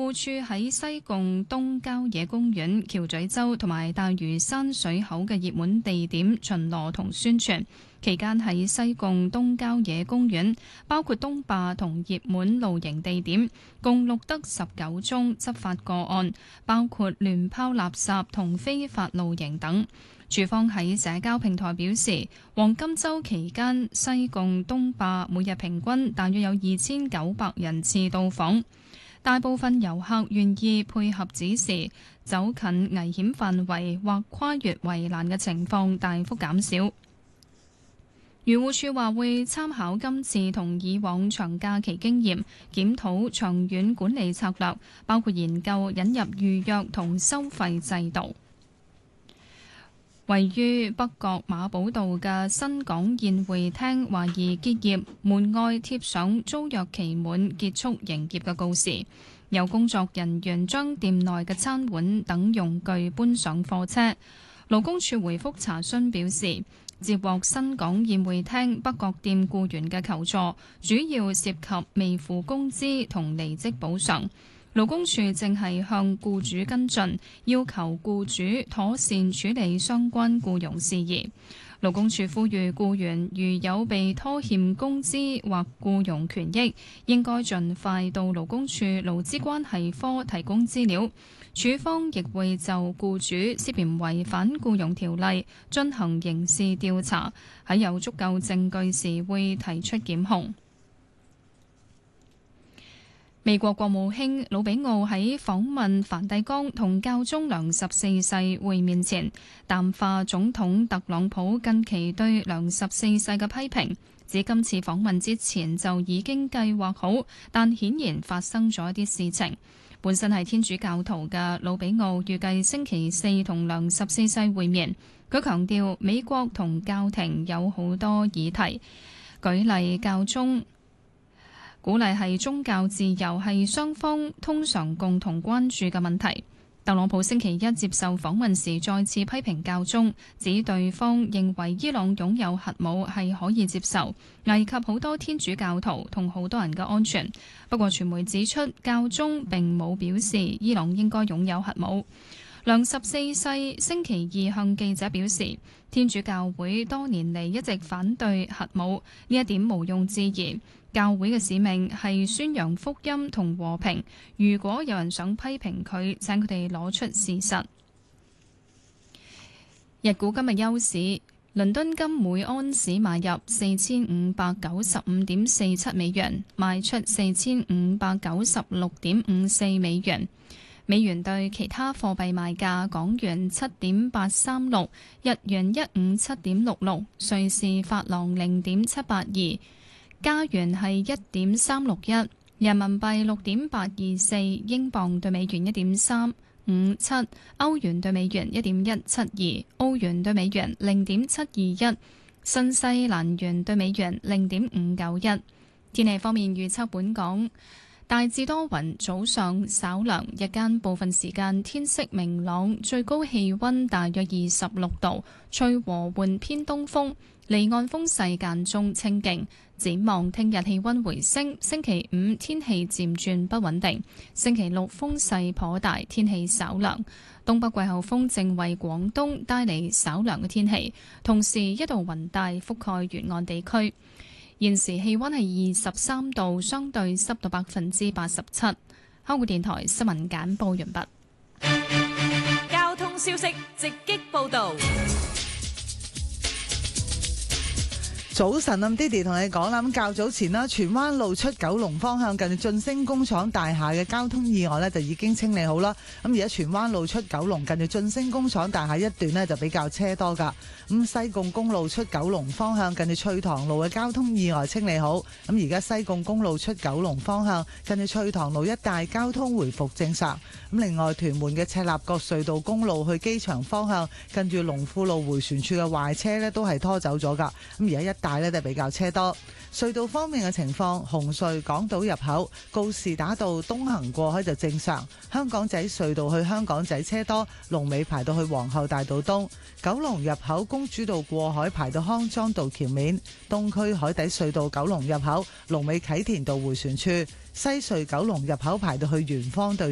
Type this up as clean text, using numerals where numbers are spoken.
護處喺西貢東郊野公園、橋咀洲同埋大嶼山水口嘅熱門地點巡邏同宣傳。期間喺西貢東郊野公園，包括東壩同熱門露營地點，共錄得19宗執法個案，包括亂拋垃圾同非法露營等。署方喺社交平台表示，黃金週期間西貢東壩每日平均大約有2900人次到訪，大部分遊客願意配合指示，走近危險範圍或跨越圍欄嘅情況大幅減少。漁護署話會參考今次同以往長假期經驗，檢討長遠管理策略，包括研究引入預約同收費制度。位於北角馬寶道嘅新港宴會廳懷疑結業，門外貼上租約期滿結束營業嘅告示。有工作人員將店內嘅餐碗等用具搬上貨車。勞工處回覆查詢表示，接獲新港宴會廳北角店僱員嘅求助，主要涉及未付工資同離職補償。勞工處正係向僱主跟進，要求僱主妥善處理相關僱傭事宜。勞工處呼籲僱員如有被拖欠工資或僱傭權益，應該盡快到勞工處勞資關係科提供資料。處方亦會就僱主涉嫌違反僱傭條例進行刑事調查，喺有足夠證據時會提出檢控。美國國務卿魯比奧喺訪問梵蒂岡同教宗良14世會面前，淡化總統特朗普近期對良14世嘅批評，指今次訪問之前就已經計劃好，但顯然發生咗一啲事情。本身係天主教徒嘅魯比奧預計星期四同良14世會面。佢強調美國同教廷有好多議題，舉例教宗鼓勵係宗教自由係雙方通常共同關注嘅問題。特朗普星期一接受訪問時再次批評教宗，指對方認為伊朗擁有核武係可以接受，危及好多天主教徒同好多人嘅安全。不過傳媒指出，教宗並冇表示伊朗應該擁有核武。良14世星期二向記者表示，天主教會多年嚟一直反對核武，呢一點毋庸置疑。教會嘅使命係宣揚福音同和平。如果有人想批評佢，請佢哋攞出事實。日股今日休市，倫敦金每安士買入4595.47美元，賣出4596.54美元。美元對其他貨幣賣價：港元7.836，日元157.66，瑞士法郎0.782。加元係1.361，人民幣6.824，英鎊對美元1.357，歐元對美元1.172，澳元對美元0.721，新西蘭元對美元0.591。天氣方面預測本港大致多雲，早上稍涼，日間部分時間天色明朗，最高氣溫大約26度，吹和緩偏東風，離岸風勢間中清勁。展望聽日氣溫回升，星期五天氣漸轉不穩定，星期六風勢頗大，天氣稍涼。東北季候風正為廣東帶嚟稍涼嘅天氣，同時一道雲帶覆蓋沿岸地區。現時氣溫係23度，相對濕度87%。香港電台新聞簡報完畢。 交通消息直擊報道。 早晨啊，Didi 同你講啦，咁較早前啦，荃灣路出九龍方向近住晉升工廠大廈嘅交通意外呢，就已經清理好啦。咁而家荃灣路出九龍近住晉升工廠大廈一段呢，就比較車多噶。咁西貢公路出九龍方向近住翠塘路嘅交通意外清理好。咁而家西貢公路出九龍方向近住翠塘路一帶交通回復正常。咁另外屯門嘅赤鱲角隧道公路去機場方向近住龍富路迴旋處嘅壞車呢，都係拖走咗噶。咁而家一帶呢，都比較車多。隧道方面嘅情況，紅隧港島入口告士打道東行過海就正常，香港仔隧道去香港仔車多，龍尾排到去皇后大道東。九龍入口公主道過海排到康莊道橋面，東區海底隧道九龍入口龍尾啟田道迴旋處，西隧九龍入口排到去圓方對